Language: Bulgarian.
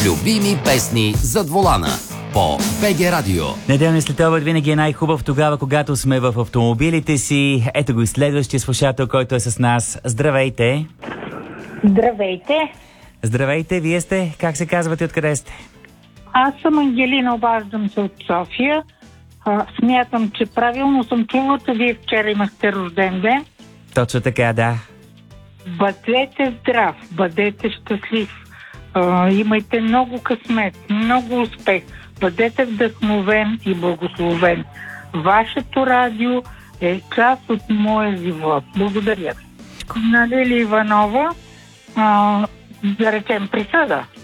Любими песни зад волана по БГ Радио. Неделния следобед винаги е най-хубав тогава, когато сме в автомобилите си. Ето го и следващия слушател, който е с нас. Здравейте! Здравейте! Здравейте, вие сте? Как се казвате, откъде сте? Аз съм Ангелина, обаждам се от София. Смятам, че правилно съм чувала, че вие вчера имахте рожден ден. Точно така, да. Бъдете здрав, бъдете щастлив. Имайте много късмет, много успех. Бъдете вдъхновен и благословен. Вашето радио е част от моя живот. Благодаря. На Лили Иванова, да речем присъда.